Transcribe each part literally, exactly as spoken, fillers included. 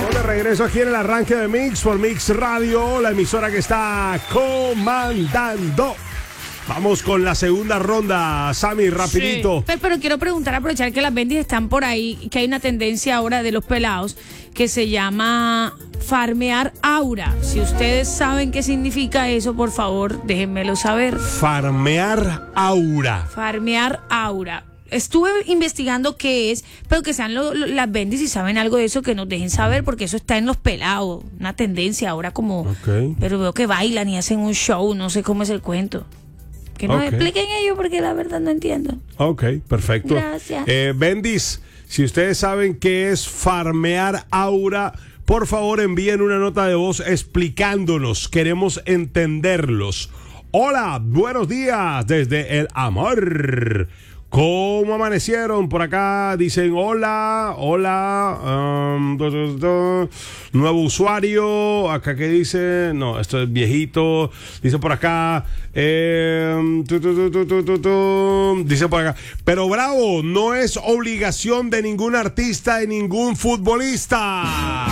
De regreso aquí en el arranque de Mix por Mix Radio, la emisora que está comandando. Vamos con la segunda ronda, Sammy, rapidito. Sí. Pero, pero quiero preguntar, aprovechar que las bendis están por ahí, que hay una tendencia ahora de los pelados que se llama farmear aura. Si ustedes saben qué significa eso, por favor, déjenmelo saber. Farmear aura. Farmear aura. Estuve investigando qué es, pero que sean lo, lo, las bendis si saben algo de eso, que nos dejen saber, porque eso está en los pelados. Una tendencia ahora como... Okay. Pero veo que bailan y hacen un show, no sé cómo es el cuento. Que nos Okay. expliquen ellos, porque la verdad no entiendo. Ok, perfecto. Gracias. Eh, bendis, si ustedes saben qué es farmear aura, por favor envíen una nota de voz explicándonos. Queremos entenderlos. Hola, buenos días desde el amor. ¿Cómo amanecieron por acá? Dicen hola, hola, um, do, do, do, nuevo usuario, acá que dice, no, esto es viejito, dice por acá, eh, tu, tu, tu, tu, tu, tu, tu, dice por acá, pero bravo, no es obligación de ningún artista, de ningún futbolista.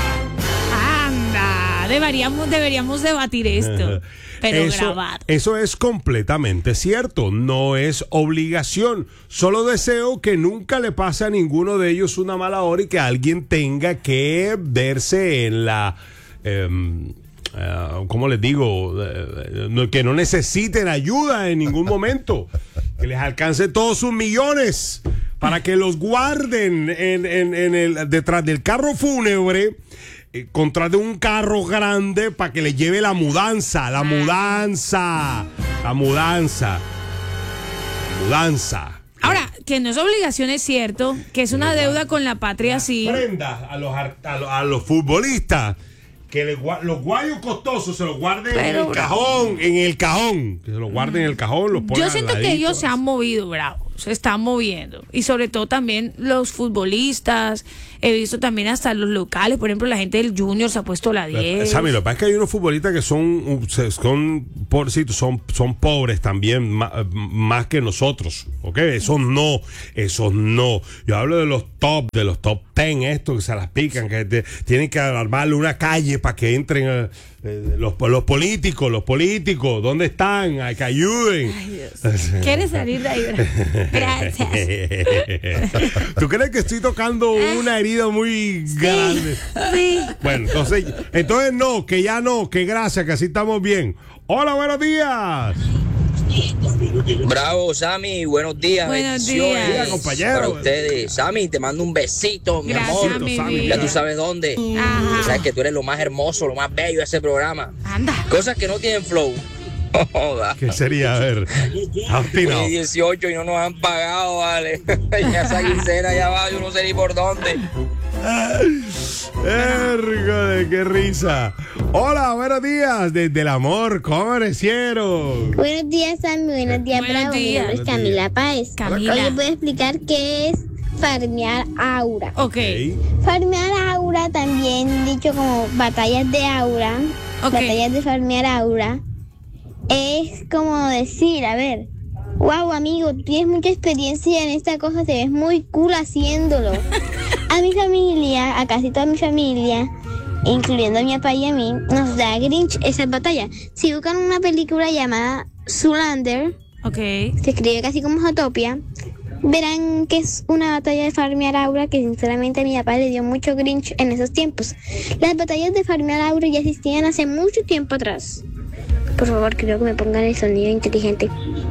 Anda, deberíamos, deberíamos debatir esto. Pero eso, grabado. Eso es completamente cierto, no es obligación. Solo deseo que nunca le pase a ninguno de ellos una mala hora y que alguien tenga que verse en la... Eh, uh, ¿Cómo les digo? Uh, no, que no necesiten ayuda en ningún momento. Que les alcance todos sus millones para que los guarden en, en, en el, detrás del carro fúnebre. Eh, contrate un carro grande para que le lleve la mudanza, la mudanza, la mudanza, la mudanza. Ahora, que no es obligación, es cierto, que es una deuda con la patria, sí. Prenda a los, a los, a los futbolistas que le, los guayos costosos se los guarden Pero, en el cajón, en el cajón, que se los guarden en el cajón, los pongan. Yo siento al que ladito. ellos se han movido, bravo, se están moviendo. Y sobre todo también los futbolistas, he visto también hasta los locales, por ejemplo, la gente del Junior se ha puesto la diez. Sammy, lo que pasa es que hay unos futbolistas que son, son pobrecitos, son, son pobres también, más, más que nosotros, ¿ok? Esos no, esos no. Yo hablo de los top, de los top ten, estos que se las pican, que te, tienen que armarle una calle para que entren eh, los, los políticos, los políticos, ¿dónde están? Ay, que ayuden. Ay, Dios. ¿Quieres salir de ahí? Gracias. ¿Tú crees que estoy tocando una herida muy grande? Sí. Bueno, entonces, entonces no, que ya no, que gracias, que así estamos bien. Hola, buenos días. Bravo, Sammy, buenos días. Buenos bendiciones días, compañero. para ustedes. Sammy, te mando un besito, mi Gracias, amor. mi Sammy, vida. Ya tú sabes dónde. Ajá. Tú sabes que tú eres lo más hermoso, lo más bello de ese programa. Anda. Cosas que no tienen flow. Joda. ¿Qué sería? A ver, obstinado. Hoy es dieciocho y no nos han pagado, vale. Ya esa quincena ya va, yo no sé ni por dónde. Ergole, qué risa. Hola, buenos días. Desde el amor, ¿cómo amanecieron? Buenos días, Sammy. Buenos días, Buenos Bravo. días. Mi nombre es Camila Páez. Camila. Hoy les voy a explicar qué es farmear aura. Ok. Farmear aura, también dicho como batallas de aura, Ok. batallas de farmear aura, es como decir, a ver, wow, amigo, tú tienes mucha experiencia en esta cosa, te ves muy cool haciéndolo. A mi familia, a casi toda mi familia, incluyendo a mi papá y a mí, nos da Grinch esa batalla. Si buscan una película llamada Zoolander, Ok. se escribe casi como Zootopia, verán que es una batalla de farmear aura que sinceramente a mi papá le dio mucho Grinch en esos tiempos. Las batallas de farmear aura ya existían hace mucho tiempo atrás. Por favor, creo que me pongan el sonido inteligente.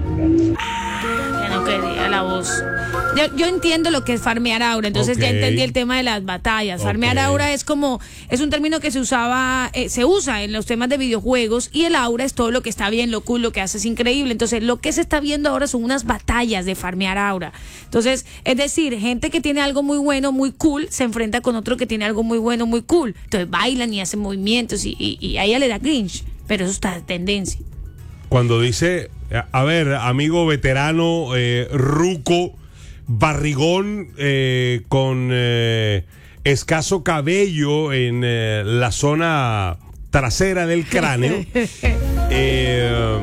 Ya no quería la voz. Yo, yo entiendo lo que es farmear aura, entonces Ok. ya entendí el tema de las batallas. Farmear Ok. aura es como, es un término que se usaba, eh, se usa en los temas de videojuegos, y el aura es todo lo que está bien, lo cool, lo que haces increíble. Entonces lo que se está viendo ahora son unas batallas de farmear aura. Entonces, es decir, gente que tiene algo muy bueno, muy cool, se enfrenta con otro que tiene algo muy bueno, muy cool. Entonces bailan y hacen movimientos y, y, y a ella le da cringe, pero eso está de tendencia. Cuando dice, a ver, amigo veterano, eh, ruco, barrigón, eh, con eh, escaso cabello en eh, la zona trasera del cráneo. eh,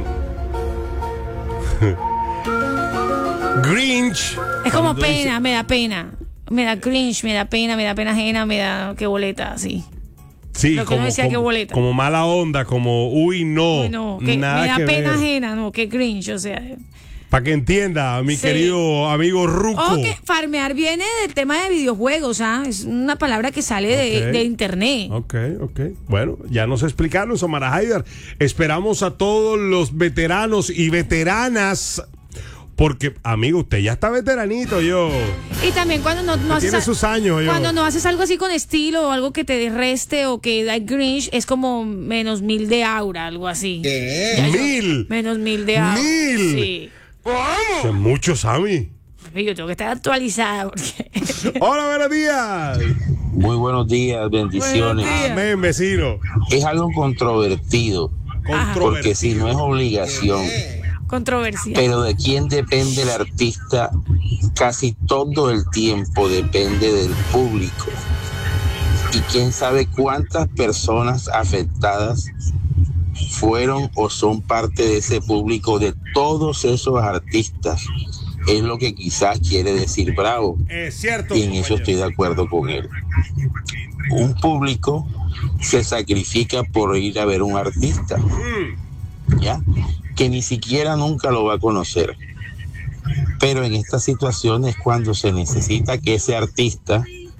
Grinch. Es como cuando pena, dice- me da pena. Me da cringe, me da pena, me da pena ajena, me da qué boleta, así. Sí, Lo que como, uno decía, qué como, boleta. como mala onda, como, uy, no. Uy, no, que nada me da que pena ver. ajena, no, qué cringe, o sea. Para que entienda, mi Sí. querido amigo Ruco. Ojo que farmear viene del tema de videojuegos, ¿ah? Es una palabra que sale de, Ok. de internet. Ok, ok. Bueno, ya nos explicaron, Samara Haidar. Esperamos a todos los veteranos y veteranas. Porque, amigo, usted ya está veteranito, yo. Y también cuando no, no haces Tiene a- sus años, yo. cuando no haces algo así con estilo o algo que te reste o que da cringe, es como menos mil de aura, algo así. Ya yo- ¡Mil! Menos mil de aura. ¡Mil! Sí. Son muchos, Sammy. Yo tengo que estar actualizada porque. Hola, buenos días. Muy buenos días, bendiciones. Buenos días. Amén, vecino. Es algo controvertido, porque si no es obligación, Controversia. pero de quién depende el artista, casi todo el tiempo depende del público. Y quién sabe cuántas personas afectadas fueron o son parte de ese público, de todos esos artistas. Es lo que quizás quiere decir Bravo. Es cierto. Y en eso compañero. estoy de acuerdo con él. Un público se sacrifica por ir a ver un artista, ¿ya? Que ni siquiera nunca lo va a conocer. Pero en estas situaciones, cuando se necesita que ese artista,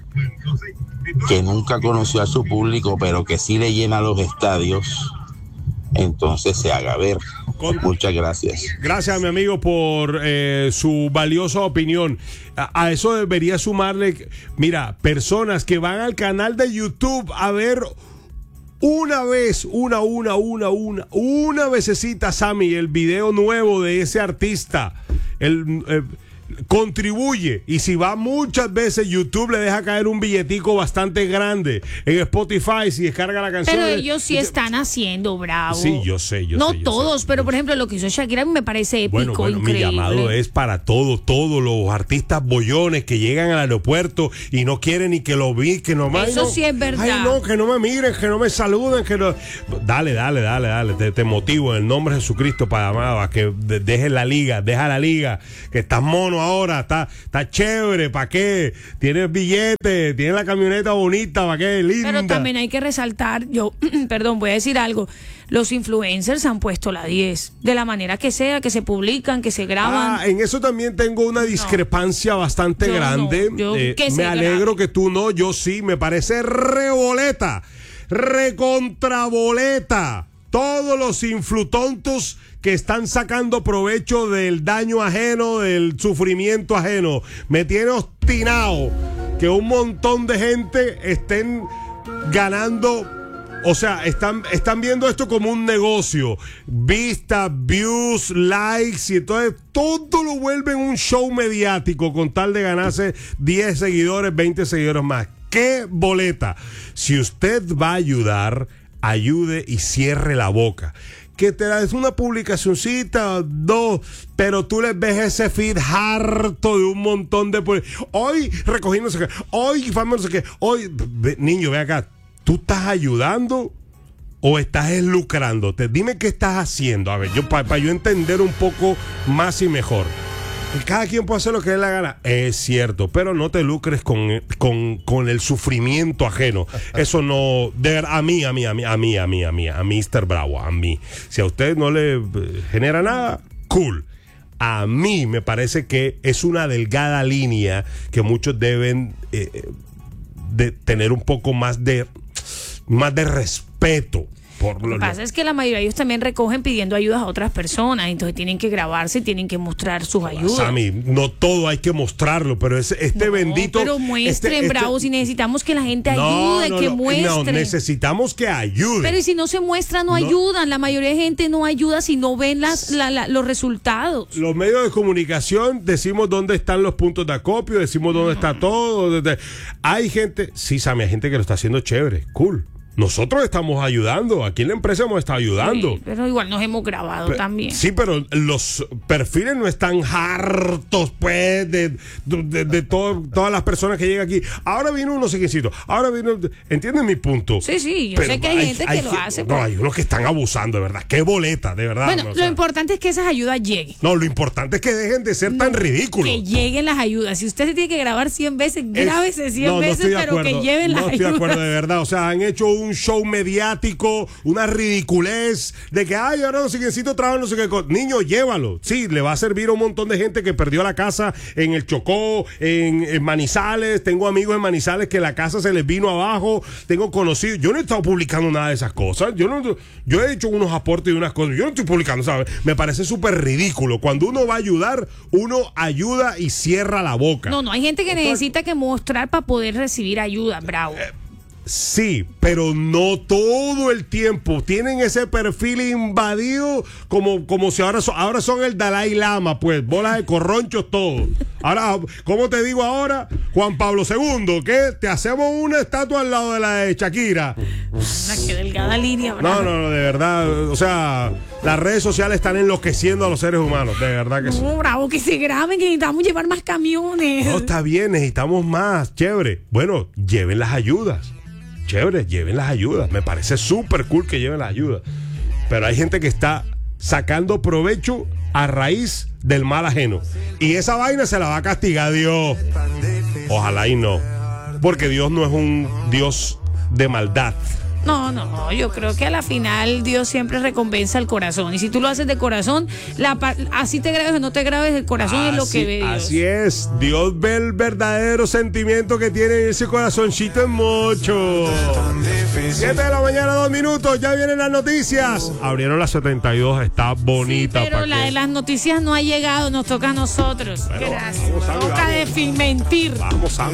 que nunca conoció a su público, pero que sí le llena los estadios, entonces se haga ver. Con- Muchas gracias. Gracias, mi amigo, por eh, su valiosa opinión. A, a eso debería sumarle, mira, personas que van al canal de YouTube a ver una vez, una, una, una, una, una vecesita, Sammy, el video nuevo de ese artista. El, eh, contribuye, y si va muchas veces, YouTube le deja caer un billetico bastante grande. En Spotify, si descarga la canción. Pero ellos sí están haciendo, Bravo. Sí, yo sé, yo no sé, yo todos, sé. pero por ejemplo, lo que hizo Shakira me parece épico, Bueno, bueno, mi increíble. llamado es para todos, todos los artistas bollones que llegan al aeropuerto y no quieren ni que lo vi, que no Eso no, sí es verdad. Ay, no, que no me miren, que no me saluden, que no. Dale, dale, dale, dale. Te, te motivo en el nombre de Jesucristo para amado, a que de- dejes la liga, deja la liga, que estás mono ahora, está, está chévere, ¿para qué? Tienes billete, tienes la camioneta bonita, ¿para qué? Linda. Pero también hay que resaltar, yo, perdón, voy a decir algo. Los influencers han puesto la diez, de la manera que sea, que se publican, que se graban. Ah, en eso también tengo una discrepancia bastante Yo no, grande. yo Eh, que se me alegro grabe. que tú no, yo sí, me parece reboleta, recontraboleta. Todos los influtontos que están sacando provecho del daño ajeno, del sufrimiento ajeno. Me tiene obstinado que un montón de gente estén ganando. O sea, están, están viendo esto como un negocio. Vistas, views, likes, y entonces todo lo vuelven un show mediático con tal de ganarse diez seguidores, veinte seguidores más. ¡Qué boleta! Si usted va a ayudar, ayude y cierre la boca. Que te da una publicacioncita, dos, pero tú les ves ese feed harto de un montón de... Hoy recogí no sé qué, hoy fama no sé qué, hoy... Ve, niño, ve acá. ¿Tú estás ayudando o estás lucrándote? Dime qué estás haciendo. A ver, yo para pa yo entender un poco más y mejor. Cada quien puede hacer lo que le dé la gana. Es cierto, pero no te lucres con, con, con el sufrimiento ajeno. Eso no... De verdad, a mí, a mí, a mí, a mí, a mí, a mí, a míster Bravo, a mí. Si a usted no le eh, genera nada, cool. A mí me parece que es una delgada línea que muchos deben eh, de tener un poco más de... más de respeto por Lo que pasa es que la mayoría de ellos también recogen pidiendo ayudas a otras personas, entonces tienen que grabarse, tienen que mostrar sus ayudas. Sammy, no todo hay que mostrarlo, pero ese, este No, bendito... pero muestren, este- este- Bravo, si necesitamos que la gente No, ayude, no, que no, muestre. no, necesitamos que ayude. Pero y si no se muestra, no, No. ayudan. La mayoría de gente no ayuda si no ven las, la- la- los resultados. Los medios de comunicación decimos dónde están los puntos de acopio, decimos dónde está todo. Dónde- Hay gente, sí, Sammy, hay gente que lo está haciendo chévere, cool. Nosotros estamos ayudando, aquí en la empresa hemos estado ayudando. Sí, pero igual nos hemos grabado Pe- también. Sí, pero los perfiles no están hartos, pues, de, de, de- de todo- todas las personas que llegan aquí. Ahora vino uno sequecito, ahora vino... ¿Entiendes mi punto? Sí, sí, yo Pero sé que hay, gente que lo gen- hace. No, pues. hay unos que están abusando, de verdad. Qué boleta, de verdad. Bueno, no, o lo sea, importante es que esas ayudas lleguen. no, lo importante es que dejen de ser tan ridículos. Que lleguen las ayudas. Si usted se tiene que grabar cien veces, Es- grábese cien no, no veces, estoy de pero acuerdo. que lleven las No estoy de ayudas. acuerdo, de verdad. O sea, han hecho un un show mediático, una ridiculez de que, ay, ahora no sé qué, necesito trabajo, no sé qué. Niño, llévalo. Sí, le va a servir a un montón de gente que perdió la casa en el Chocó, en, en Manizales. Tengo amigos en Manizales que la casa se les vino abajo. Tengo conocidos. Yo no he estado publicando nada de esas cosas. Yo no, yo he hecho unos aportes y unas cosas. Yo no estoy publicando, ¿sabes? Me parece súper ridículo. Cuando uno va a ayudar, uno ayuda y cierra la boca. No, no, hay gente que necesita que mostrar para poder recibir ayuda, bravo. Eh, Sí, pero no todo el tiempo. Tienen ese perfil invadido como, como si ahora son, ahora son el Dalai Lama, pues, bolas de corronchos todo. Ahora, ¿cómo te digo ahora? Juan Pablo segundo, ¿qué? Te hacemos una estatua al lado de la de Shakira. La que delgada línea, bravo. No, no, no, de verdad, o sea, las redes sociales están enloqueciendo a los seres humanos, de verdad que sí. No, bravo, que se graben, que necesitamos llevar más camiones. No, está bien, necesitamos más, chévere. Bueno, lleven las ayudas. Chévere, lleven las ayudas. Me parece súper cool que lleven las ayudas. Pero hay gente que está sacando provecho a raíz del mal ajeno. Y esa vaina se la va a castigar Dios. Ojalá y no. Porque Dios no es un Dios de maldad. No, no, no, yo creo que a la final Dios siempre recompensa el corazón. Y si tú lo haces de corazón, la, así te grabes o no te grabes, el corazón así, es lo que ve Dios. Así es, Dios ve el verdadero sentimiento que tiene ese corazoncito en mocho. siete de la mañana, dos minutos, ya vienen las noticias. Abrieron las setenta y dos, está bonita. Sí, pero la de las noticias no ha llegado, nos toca a nosotros. Bueno, Gracias. Vamos, toca desmentir. Vamos a